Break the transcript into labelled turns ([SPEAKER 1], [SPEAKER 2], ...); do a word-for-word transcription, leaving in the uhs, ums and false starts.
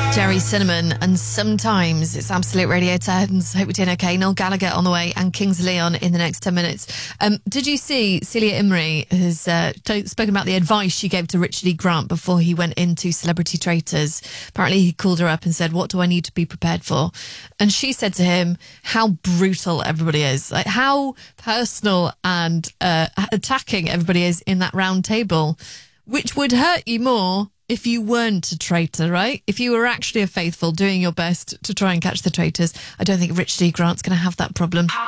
[SPEAKER 1] Jerry Cinnamon, and sometimes it's Absolute Radio tens. Hope you're doing okay. Noel Gallagher on the way, and Kings of Leon in the next ten minutes. Um, did you see Celia Imrie has uh, t- spoken about the advice she gave to Richard E. Grant before he went into Celebrity Traitors? Apparently he called her up and said, what do I need to be prepared for? And she said to him how brutal everybody is, like how personal and uh, attacking everybody is in that round table, which would hurt you more if you weren't a traitor, right? If you were actually a faithful, doing your best to try and catch the traitors. I don't think Richard E. Grant's going to have that problem.